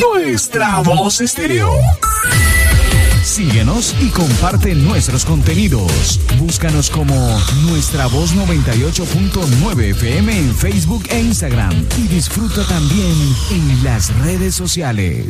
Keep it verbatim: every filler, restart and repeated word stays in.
Nuestra Voz Estéreo. Síguenos y comparte nuestros contenidos. Búscanos como Nuestra Voz noventa y ocho punto nueve F M en Facebook e Instagram. Y disfruta también en las redes sociales.